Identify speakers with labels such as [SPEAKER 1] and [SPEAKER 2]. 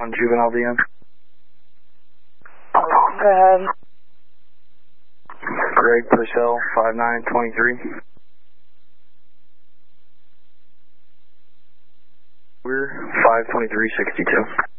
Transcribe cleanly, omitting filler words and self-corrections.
[SPEAKER 1] On juvenile DM.
[SPEAKER 2] Go ahead.
[SPEAKER 1] Greg Purcell, 5923. We're 52362.